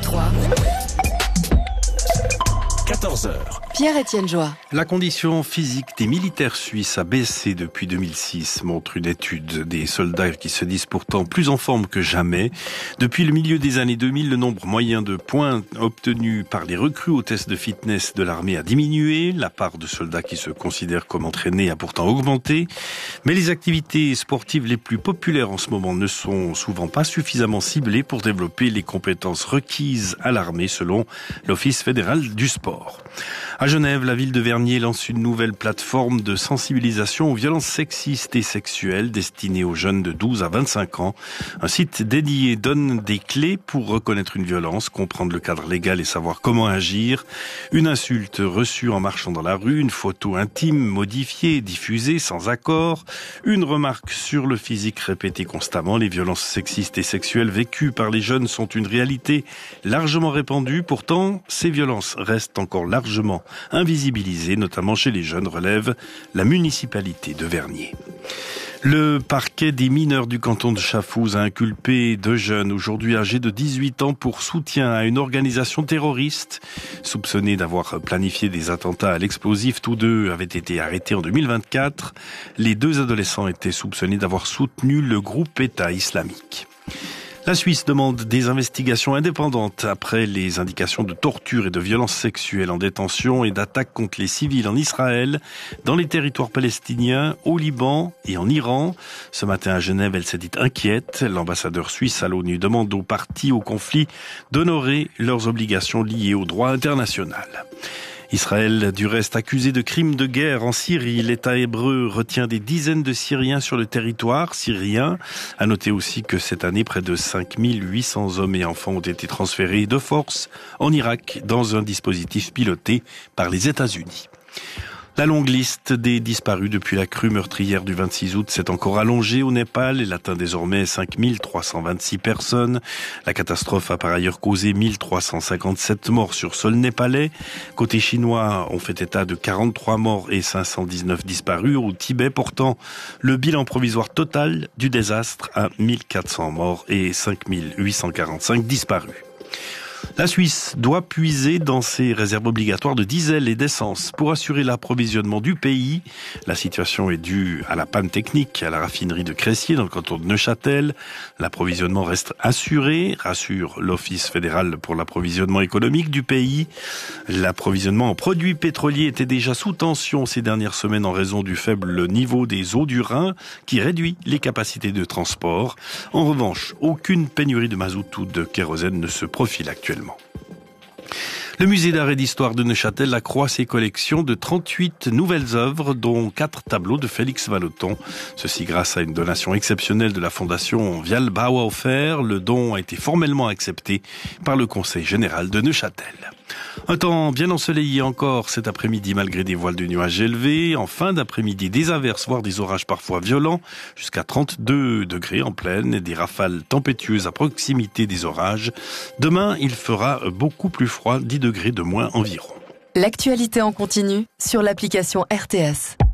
Détroit. 14h. Pierre-Étienne Joie. La condition physique des militaires suisses a baissé depuis 2006, montre une étude. Des soldats qui se disent pourtant plus en forme que jamais. Depuis le milieu des années 2000, le nombre moyen de points obtenus par les recrues au test de fitness de l'armée a diminué. La part de soldats qui se considèrent comme entraînés a pourtant augmenté. Mais les activités sportives les plus populaires en ce moment ne sont souvent pas suffisamment ciblées pour développer les compétences requises à l'armée, selon l'Office fédéral du sport. À Genève, la ville de Vernier lance une nouvelle plateforme de sensibilisation aux violences sexistes et sexuelles destinée aux jeunes de 12 à 25 ans. Un site dédié donne des clés pour reconnaître une violence, comprendre le cadre légal et savoir comment agir. Une insulte reçue en marchant dans la rue, une photo intime modifiée, diffusée sans accord, une remarque sur le physique répétée constamment. Les violences sexistes et sexuelles vécues par les jeunes sont une réalité largement répandue. Pourtant, ces violences restent encore largement invisibilisées, notamment chez les jeunes, relève la municipalité de Vernier. Le parquet des mineurs du canton de Chafouz a inculpé deux jeunes aujourd'hui âgés de 18 ans pour soutien à une organisation terroriste. Soupçonnés d'avoir planifié des attentats à l'explosif, tous deux avaient été arrêtés en 2024. Les deux adolescents étaient soupçonnés d'avoir soutenu le groupe État islamique. La Suisse demande des investigations indépendantes après les indications de torture et de violences sexuelles en détention et d'attaques contre les civils en Israël, dans les territoires palestiniens, au Liban et en Iran. Ce matin à Genève, elle s'est dite inquiète. L'ambassadeur suisse à l'ONU demande aux parties au conflit d'honorer leurs obligations liées au droit international. Israël, du reste, accusé de crimes de guerre en Syrie. L'État hébreu retient des dizaines de Syriens sur le territoire syrien. À noter aussi que cette année, près de 5800 hommes et enfants ont été transférés de force en Irak dans un dispositif piloté par les États-Unis. La longue liste des disparus depuis la crue meurtrière du 26 août s'est encore allongée au Népal. Elle atteint désormais 5326 personnes. La catastrophe a par ailleurs causé 1357 morts sur sol népalais. Côté chinois, on fait état de 43 morts et 519 disparus. Au Tibet, pourtant, le bilan provisoire total du désastre à 1400 morts et 5845 disparus. La Suisse doit puiser dans ses réserves obligatoires de diesel et d'essence pour assurer l'approvisionnement du pays. La situation est due à la panne technique à la raffinerie de Cressier dans le canton de Neuchâtel. L'approvisionnement reste assuré, rassure l'Office fédéral pour l'approvisionnement économique du pays. L'approvisionnement en produits pétroliers était déjà sous tension ces dernières semaines en raison du faible niveau des eaux du Rhin qui réduit les capacités de transport. En revanche, aucune pénurie de mazout ou de kérosène ne se profile actuellement. Le musée d'art et d'histoire de Neuchâtel accroît ses collections de 38 nouvelles œuvres, dont 4 tableaux de Félix Vallotton. Ceci grâce à une donation exceptionnelle de la fondation Vial Bauhofer. Le don a été formellement accepté par le Conseil général de Neuchâtel. Un temps bien ensoleillé encore cet après-midi malgré des voiles de nuages élevés. En fin d'après-midi, des averses, voire des orages parfois violents, jusqu'à 32 degrés en plaine et des rafales tempétueuses à proximité des orages. Demain, il fera beaucoup plus froid, 10 degrés de moins environ. L'actualité en continu sur l'application RTS.